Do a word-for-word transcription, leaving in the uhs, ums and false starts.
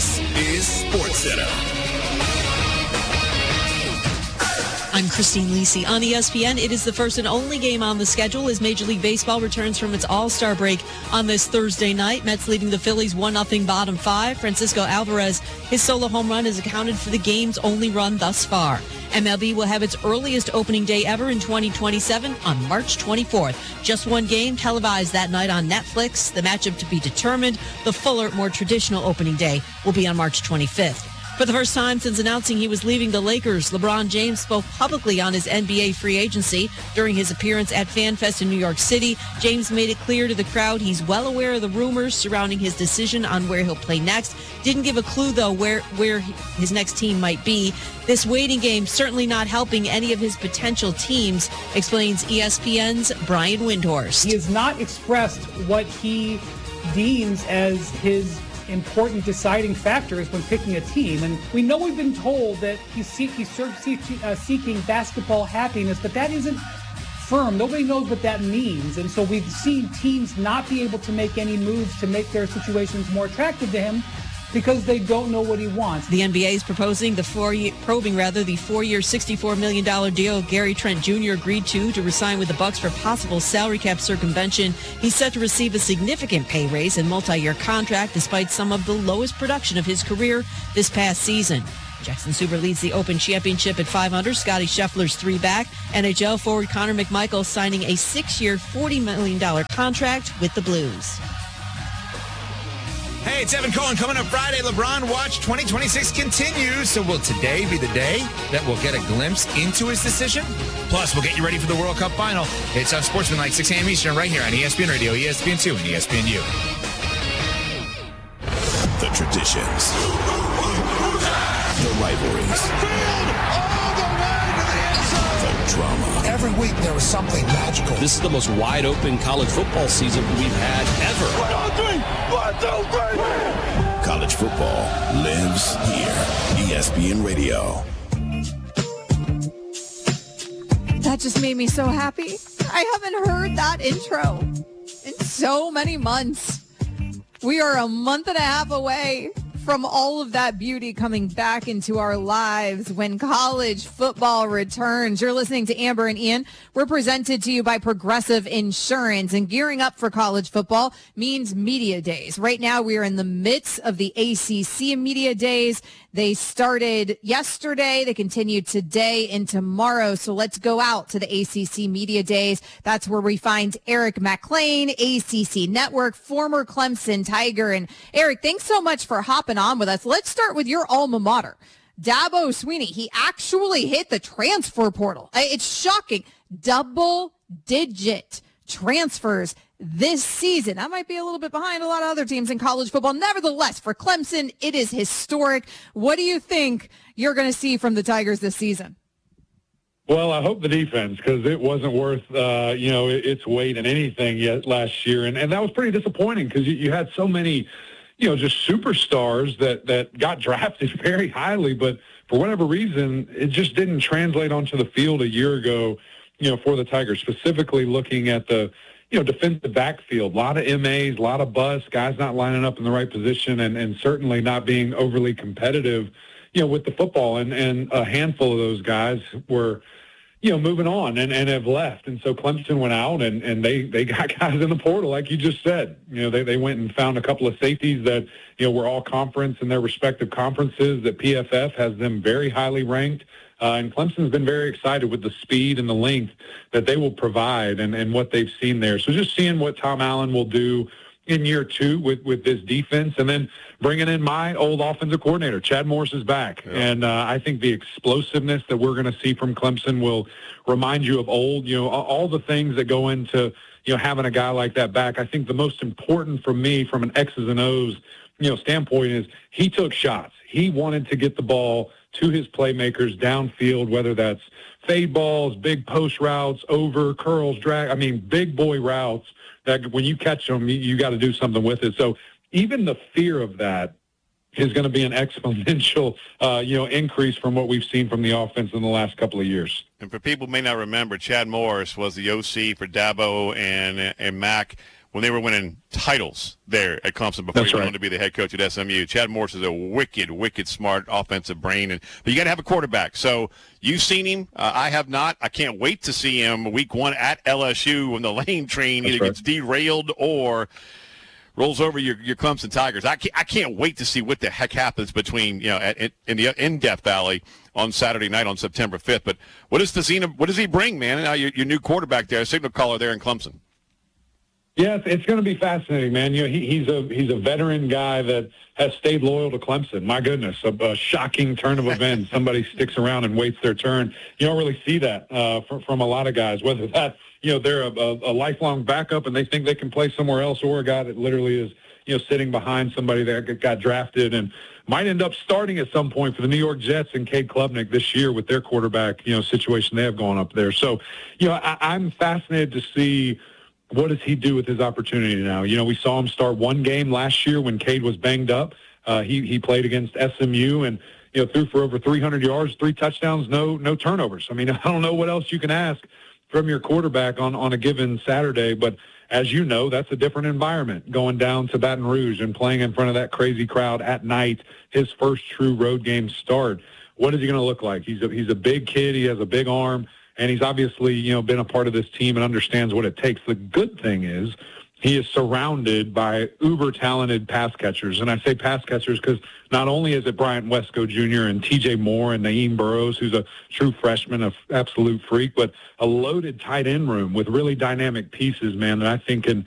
This is SportsCenter. I'm Christine Lisi on E S P N. It is the first and only game on the schedule as Major League Baseball returns from its All-Star break on this Thursday night. Mets leading the Phillies one nothing bottom five. Francisco Alvarez, his solo home run has accounted for the game's only run thus far. M L B will have its earliest opening day ever in twenty twenty-seven on March twenty-fourth. Just one game televised that night on Netflix. The matchup to be determined. The fuller, more traditional opening day will be on March twenty-fifth. For the first time since announcing he was leaving the Lakers, LeBron James spoke publicly on his N B A free agency. During his appearance at FanFest in New York City, James made it clear to the crowd he's well aware of the rumors surrounding his decision on where he'll play next. Didn't give a clue, though, where, where his next team might be. This waiting game certainly not helping any of his potential teams, explains E S P N's Brian Windhorst. He has not expressed what he deems as his important deciding factors when picking a team. And we know we've been told that he's, seek, he's seek, uh, seeking basketball happiness, but that isn't firm. Nobody knows what that means. And so we've seen teams not be able to make any moves to make their situations more attractive to him because they don't know what he wants. The N B A is proposing the four probing rather the four-year, sixty-four million dollars deal Gary Trent Junior agreed to to resign with the Bucks for possible salary cap circumvention. He's set to receive a significant pay raise and multi-year contract despite some of the lowest production of his career this past season. Jackson Super leads the Open Championship at five under. Scottie Scheffler's three back. N H L forward Connor McMichael signing a six-year, forty million dollars contract with the Blues. Hey, it's Evan Cohen. Coming up Friday, LeBron Watch twenty twenty-six continues. So will today be the day that we'll get a glimpse into his decision? Plus, we'll get you ready for the World Cup final. It's on Sportsmanlike, six a.m. Eastern, right here on E S P N Radio, E S P N two, and E S P N U. The traditions. The rivalries. The drama. Every week there was something magical. This is the most wide-open college football season we've had ever. One, two, three. One, two, three. College football lives here. E S P N Radio. That just made me so happy. I haven't heard that intro in so many months. We are a month and a half away from all of that beauty coming back into our lives when college football returns. You're listening to Amber and Ian. We're presented to you by Progressive Insurance, and gearing up for college football means media days. Right now, we are in the midst of the A C C media days. They started yesterday. They continue today and tomorrow. So let's go out to the A C C media days. That's where we find Eric McLean, A C C Network, former Clemson Tiger. And Eric, thanks so much for hopping on with us. Let's start with your alma mater. Dabo Swinney, he actually hit the transfer portal. It's shocking. Double-digit transfers this season. I might be a little bit behind a lot of other teams in college football. Nevertheless, for Clemson, it is historic. What do you think you're going to see from the Tigers this season? Well, I hope the defense, because it wasn't worth, uh, you know, its weight in anything yet last year. And, and that was pretty disappointing because you, you had so many, you know, just superstars that, that got drafted very highly. But for whatever reason, it just didn't translate onto the field a year ago, you know, for the Tigers, specifically looking at the, you know, defensive backfield. A lot of M As, a lot of busts, guys not lining up in the right position, and, and certainly not being overly competitive, you know, with the football. And, and a handful of those guys were, you know, moving on and, and have left. And so Clemson went out and, and they, they got guys in the portal, like you just said. You know, they, they went and found a couple of safeties that, you know, were all conference in their respective conferences, that P F F has them very highly ranked. Uh, and Clemson's been very excited with the speed and the length that they will provide and, and what they've seen there. So just seeing what Tom Allen will do in year two with, with this defense, and then bringing in my old offensive coordinator. Chad Morris is back. Yeah. And uh, I think the explosiveness that we're going to see from Clemson will remind you of old, you know, all the things that go into, you know, having a guy like that back. I think the most important for me from an X's and O's, you know, standpoint is he took shots. He wanted to get the ball to his playmakers downfield, whether that's fade balls, big post routes, over, curls, drag. I mean, big boy routes that when you catch them, you, you got to do something with it. So even the fear of that is going to be an exponential, uh, you know, increase from what we've seen from the offense in the last couple of years. And for people who may not remember, Chad Morris was the O C for Dabo and and Mac when they were winning titles there at Clemson before That's he went right. on to be the head coach at S M U. Chad Morris is a wicked, wicked smart offensive brain, and but you got to have a quarterback. So you've seen him. Uh, I have not. I can't wait to see him week one at L S U when the Lane train That's either right. gets derailed or rolls over your, your Clemson Tigers. I can't, I can't wait to see what the heck happens between, you know, at, in the in Death Valley on Saturday night on September fifth. But what does Fazina, what does he bring, man? Now your, your new quarterback there, signal caller there in Clemson. Yeah, it's, it's going to be fascinating, man. You know, he, he's a he's a veteran guy that has stayed loyal to Clemson. My goodness, a, a shocking turn of events. Somebody sticks around and waits their turn. You don't really see that uh, from, from a lot of guys, whether that's, you know, they're a, a, a lifelong backup and they think they can play somewhere else, or a guy that literally is, you know, sitting behind somebody that got drafted and might end up starting at some point for the New York Jets and Cade Klubnik this year with their quarterback, you know, situation they have going up there. So, you know, I, I'm fascinated to see what does he do with his opportunity now. You know, we saw him start one game last year when Cade was banged up. Uh, he he played against S M U and, you know, threw for over three hundred yards, three touchdowns, no no turnovers. I mean, I don't know what else you can ask from your quarterback on, on a given Saturday, but as you know, that's a different environment going down to Baton Rouge and playing in front of that crazy crowd at night, his first true road game start. What is he going to look like? He's a, he's a big kid. He has a big arm, and he's obviously, you know, been a part of this team and understands what it takes. The good thing is he is surrounded by uber-talented pass catchers. And I say pass catchers because not only is it Bryant Wesco Junior and T J Moore and Naeem Burrows, who's a true freshman, an absolute freak, but a loaded tight end room with really dynamic pieces, man, that I think can